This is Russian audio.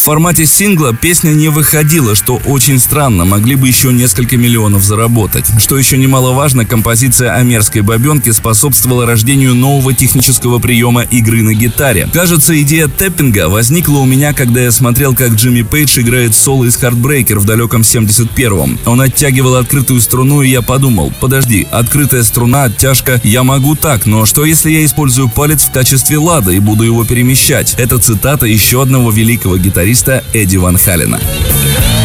формате сингла песня не выходила, что очень странно, могли бы еще несколько миллионов заработать. Что еще немаловажно, композиция о мерзкой бабенке способствовала рождению нового технического приема игры на гитаре. Кажется, идея тэппинга возникла у меня, когда я смотрел, как Джимми Пейдж играет соло из Heartbreaker в далеком 71-м. Он оттягивал открытую струну, и я подумал: подожди, открытая струна, оттяжка, я могу так, но что если я использую палец в качестве лада и буду его перемещать? Это цитата еще одного великого гитариста Эдди Ван Халена.